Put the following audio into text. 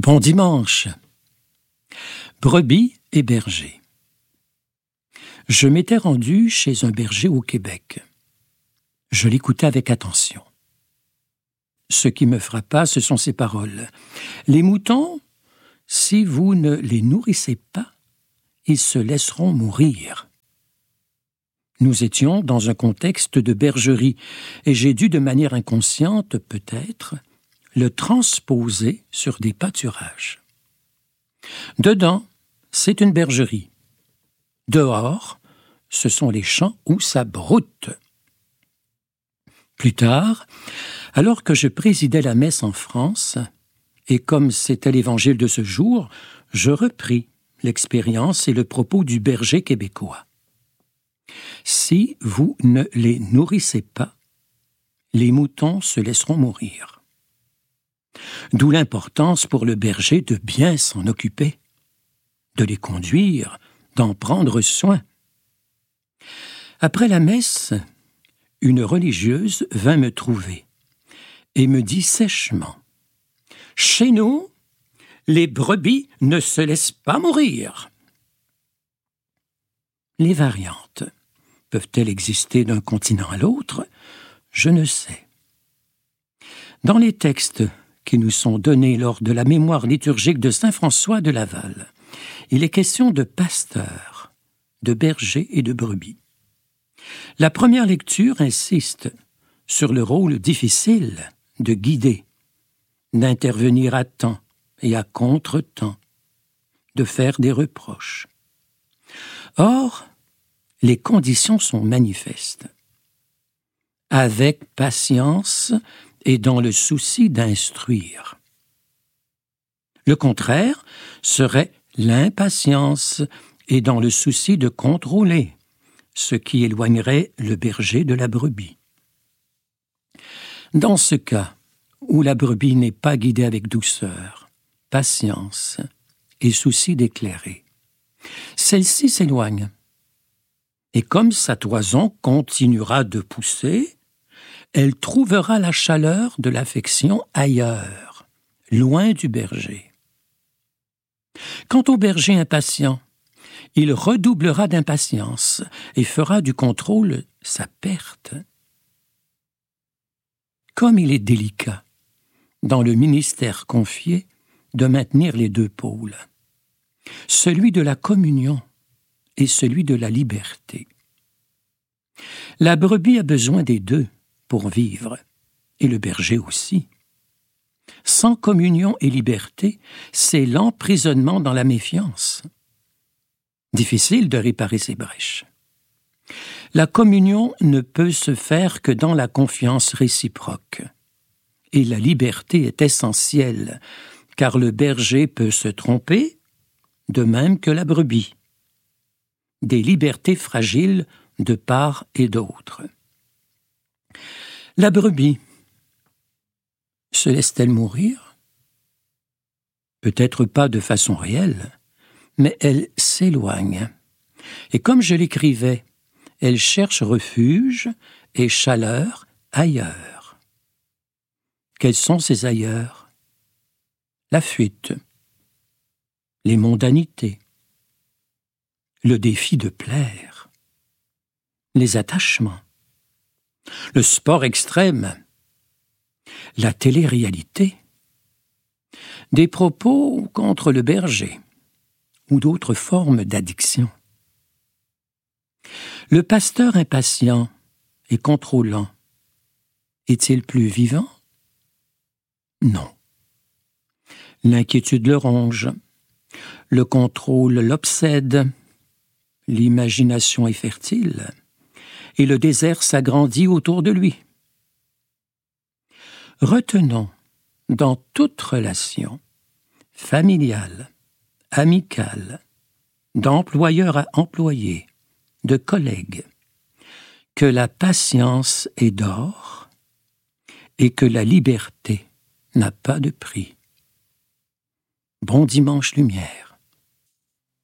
Bon dimanche. Brebis et berger. Je m'étais rendu chez un berger au Québec. Je l'écoutais avec attention. Ce qui me frappa, ce sont ces paroles. Les moutons, si vous ne les nourrissez pas, ils se laisseront mourir. Nous étions dans un contexte de bergerie, et j'ai dû, de manière inconsciente peut-être, le transposer sur des pâturages. Dedans, c'est une bergerie. Dehors, ce sont les champs où ça broute. Plus tard, alors que je présidais la messe en France, et comme c'était l'évangile de ce jour, je repris l'expérience et le propos du berger québécois. Si vous ne les nourrissez pas, les moutons se laisseront mourir. D'où l'importance pour le berger de bien s'en occuper, de les conduire, d'en prendre soin. Après la messe, une religieuse vint me trouver et me dit sèchement « Chez nous, les brebis ne se laissent pas mourir. » Les variantes peuvent-elles exister d'un continent à l'autre? Je ne sais. Dans les textes qui nous sont donnés lors de la mémoire liturgique de saint François de Laval, il est question de pasteurs, de bergers et de brebis. La première lecture insiste sur le rôle difficile de guider, d'intervenir à temps et à contre-temps, de faire des reproches. Or, les conditions sont manifestes. Avec patience et dans le souci d'instruire. Le contraire serait l'impatience et dans le souci de contrôler, ce qui éloignerait le berger de la brebis. Dans ce cas où la brebis n'est pas guidée avec douceur, patience et souci d'éclairer, celle-ci s'éloigne. Et comme sa toison continuera de pousser, elle trouvera la chaleur de l'affection ailleurs, loin du berger. Quant au berger impatient, il redoublera d'impatience et fera du contrôle sa perte. Comme il est délicat, dans le ministère confié, de maintenir les deux pôles, celui de la communion et celui de la liberté. La brebis a besoin des deux pour vivre, et le berger aussi. Sans communion et liberté, c'est l'emprisonnement dans la méfiance. Difficile de réparer ces brèches. La communion ne peut se faire que dans la confiance réciproque. Et la liberté est essentielle, car le berger peut se tromper, de même que la brebis. Des libertés fragiles de part et d'autre. La brebis, se laisse-t-elle mourir? Peut-être pas de façon réelle, mais elle s'éloigne. Et comme je l'écrivais, elle cherche refuge et chaleur ailleurs. Quels sont ces ailleurs? La fuite, les mondanités, le défi de plaire, les attachements, le sport extrême, la télé-réalité, des propos contre le berger ou d'autres formes d'addiction. Le pasteur impatient et contrôlant est-il plus vivant? Non. L'inquiétude le ronge, le contrôle l'obsède, l'imagination est fertile, et le désert s'agrandit autour de lui. Retenons, dans toute relation, familiale, amicale, d'employeur à employé, de collègue, que la patience est d'or et que la liberté n'a pas de prix. Bon dimanche lumière.